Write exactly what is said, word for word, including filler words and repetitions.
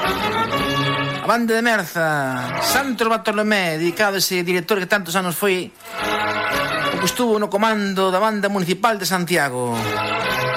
A banda de Merza, Santos Bartolomé, dedicado a ese director que tantos anos foi o que estuvo no comando da banda municipal de Santiago.